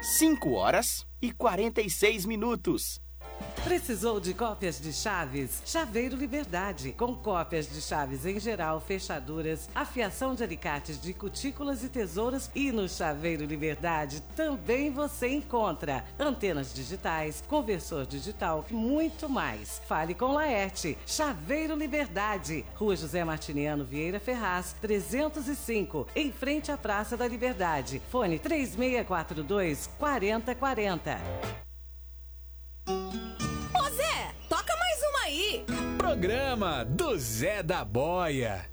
5h46. Precisou de cópias de chaves? Chaveiro Liberdade, com cópias de chaves em geral, fechaduras, afiação de alicates de cutículas e tesouras. E no Chaveiro Liberdade também você encontra antenas digitais, conversor digital e muito mais. Fale com Laerte. Chaveiro Liberdade, Rua José Martiniano Vieira Ferraz, 305, em frente à Praça da Liberdade. Fone 3642-4040. Toca mais uma aí! Programa do Zé da Boia.